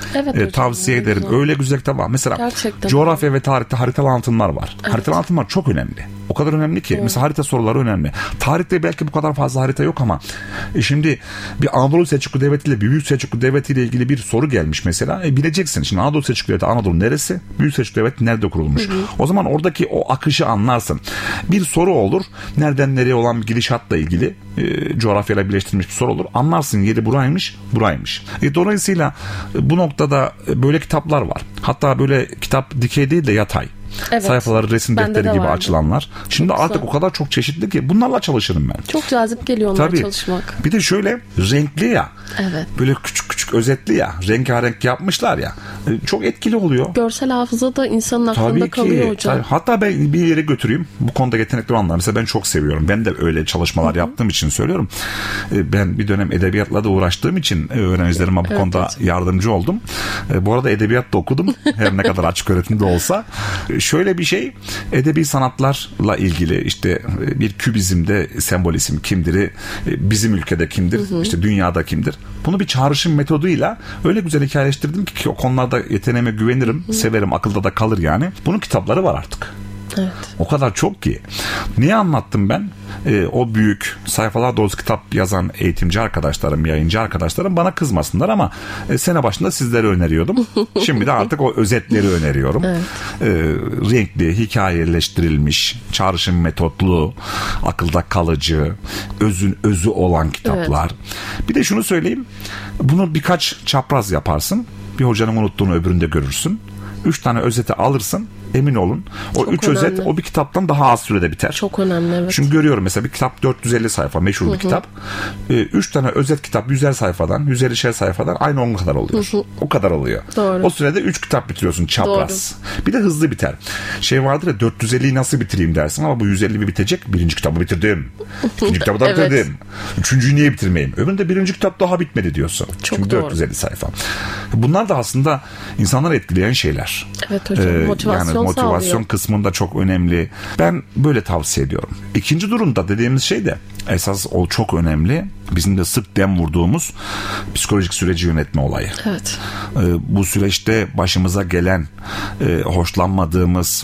Evet hocam, tavsiye ederim. güzel. Öyle güzel kitap var. Mesela gerçekten coğrafya ve tarihte haritalı anlatımlar var. Evet. Haritalı anlatımlar çok önemli. O kadar önemli ki. Mesela harita soruları önemli. Tarihte belki bu kadar fazla harita yok ama şimdi bir Anadolu Selçuklu Devleti ile bir Büyük Selçuklu Devleti ile ilgili bir soru gelmiş mesela. Bileceksin. Şimdi Anadolu Selçuklu Devleti Anadolu neresi? Büyük Selçuklu Devleti nerede kurulmuş? O zaman oradaki o akışı anlarsın. Bir soru olur. Nereden nereye olan bir gidişatla ilgili coğrafyayla birleştirilmiş bir soru olur. Anlarsın yeri buraymış. Dolayısıyla bu noktada böyle kitaplar var. Hatta böyle kitap dikey değil de yatay. Evet. Sayfaları resim Bende defteri de gibi vardı. açılanlar. Şimdi Çok artık güzel. o kadar çok çeşitli ki bunlarla çalışırım ben. çok cazip geliyor onlarla Tabii. çalışmak. Bir de şöyle renkli ya. Evet. Böyle küçük küçük özetli ya. Rengarenk yapmışlar ya. Çok etkili oluyor. Görsel hafıza da insanın aklında Tabii kalıyor ki. hocam. Hatta ben bir yere götüreyim. Bu konuda yetenekli olanlar. Mesela ben çok seviyorum. Ben de öyle çalışmalar yaptığım için söylüyorum. Ben bir dönem edebiyatla da uğraştığım için öğrencilerime bu konuda yardımcı oldum. Bu arada edebiyat da okudum. Her ne kadar açık öğretimde olsa. Şöyle bir şey. Edebi sanatlarla ilgili işte bir kübizmde sembolizm kimdir? Bizim ülkede kimdir? İşte dünyada kimdir? Bunu bir çağrışım metoduyla öyle güzel hikayeleştirdim ki o konularda yeteneğime güvenirim. Severim. Akılda da kalır yani. Bunun kitapları var artık. Evet. O kadar çok ki. Niye anlattım ben? O büyük sayfalar dolusu kitap yazan eğitimci arkadaşlarım, yayıncı arkadaşlarım bana kızmasınlar ama sene başında sizlere öneriyordum. Şimdi de artık o özetleri öneriyorum. Evet. Renkli, hikayeleştirilmiş, çağrışım metotlu, akılda kalıcı, özü olan kitaplar. Bir de şunu söyleyeyim. Bunu birkaç çapraz yaparsın. Bir hocanın unuttuğunu öbüründe görürsün. 3 tane özeti alırsın. Emin olun. O Çok 3 önemli. özet o bir kitaptan daha az sürede biter. Çok önemli, evet. Çünkü görüyorum mesela bir kitap 450 sayfa meşhur bir kitap. 3 tane özet kitap 100'er sayfadan 150'şer sayfadan aynı onun kadar oluyor. O kadar oluyor. Doğru. O sürede 3 kitap bitiriyorsun çapraz. Bir de hızlı biter. Şey vardır ya 450'yi nasıl bitireyim dersin ama bu 150 bitecek. Birinci kitabı bitirdim. İkinci kitabı da Evet. bitirdim. Üçüncüyü niye bitirmeyeyim? Öbüründe birinci kitap daha bitmedi diyorsun. Çok Çünkü doğru. 450 sayfa. Bunlar da aslında insanları etkileyen şeyler. Evet hocam. Motivasyon yani motivasyon sağlıyor. kısmında çok önemli. Ben böyle tavsiye ediyorum. İkinci durumda dediğimiz şey de esas o çok önemli. Bizim de sık dem vurduğumuz psikolojik süreci yönetme olayı. Evet. Bu süreçte başımıza gelen hoşlanmadığımız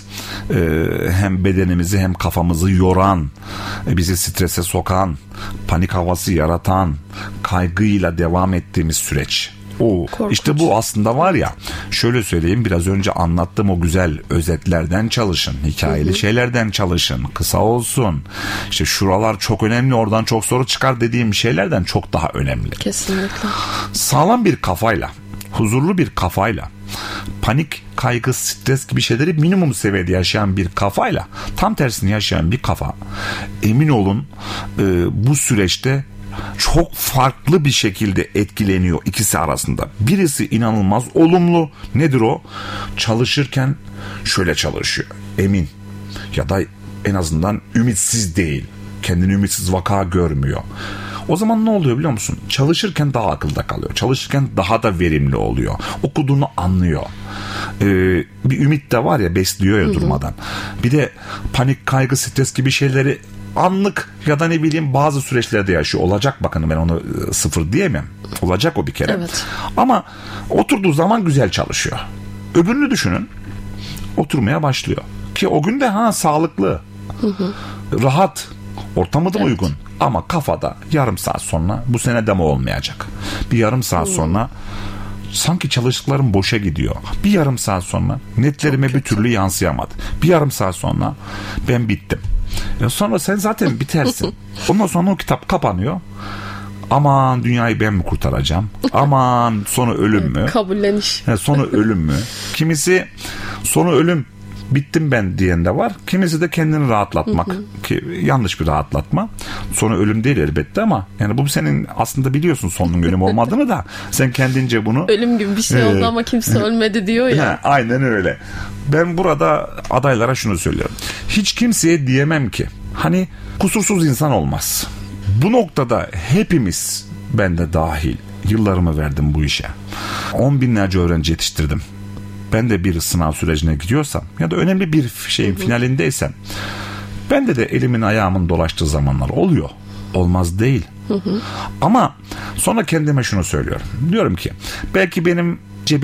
hem bedenimizi hem kafamızı yoran, bizi strese sokan, panik havası yaratan, kaygıyla devam ettiğimiz süreç. Korkunç. İşte bu aslında var ya, şöyle söyleyeyim, biraz önce anlattığım o güzel özetlerden çalışın, hikayeli şeylerden çalışın, kısa olsun, işte şuralar çok önemli, oradan çok soru çıkar dediğim şeylerden çok daha önemli. Kesinlikle. Sağlam bir kafayla, huzurlu bir kafayla, panik, kaygı, stres gibi şeyleri minimum seviyede yaşayan bir kafayla tam tersini yaşayan bir kafa, emin olun bu süreçte çok farklı bir şekilde etkileniyor ikisi arasında. Birisi inanılmaz olumlu. Nedir o? Çalışırken şöyle çalışıyor. Emin. Ya da en azından ümitsiz değil. Kendini ümitsiz vaka görmüyor. O zaman ne oluyor biliyor musun? Çalışırken daha akılda kalıyor. Çalışırken daha da verimli oluyor. Okuduğunu anlıyor. Bir ümit de var ya, besliyor ya durmadan. Bir de panik, kaygı, stres gibi şeyleri anlık ya da ne bileyim bazı süreçlerde yaşıyor. Olacak, bakın ben onu sıfır diyemem. Olacak o bir kere. Evet. Ama oturduğu zaman güzel çalışıyor. Öbürünü düşünün. Oturmaya başlıyor. Ki o gün de sağlıklı. Rahat. Ortamı da uygun. Ama kafada yarım saat sonra bu sene demo olmayacak. Bir yarım saat sonra sanki çalıştıklarım boşa gidiyor. Bir yarım saat sonra netlerime bir türlü yansıyamadı. Bir yarım saat sonra ben bittim. Sonra sen zaten bitersin. Ondan sonra o kitap kapanıyor. Aman dünyayı ben mi kurtaracağım? Aman sonu ölüm mü? Kabulleniş. Sonu ölüm mü? Kimisi sonu ölüm, bittim ben diyen de var. Kimisi de kendini rahatlatmak. Ki yanlış bir rahatlatma. Sonu ölüm değil elbette ama yani bu senin aslında biliyorsun sonun ölüm olmadığını da sen kendince bunu Ölüm gibi bir şey oldu ama kimse ölmedi diyor ya. Aynen öyle. Ben burada adaylara şunu söylüyorum. Hiç kimseye diyemem ki hani kusursuz insan olmaz. Bu noktada hepimiz, ben de dahil, yıllarımı verdim bu işe. 10 binlerce öğrenci yetiştirdim. Ben de bir sınav sürecine gidiyorsam ya da önemli bir şeyin finalindeysem, bende de elimin ayağımın dolaştığı zamanlar oluyor. Olmaz değil. Ama sonra kendime şunu söylüyorum. Diyorum ki belki benim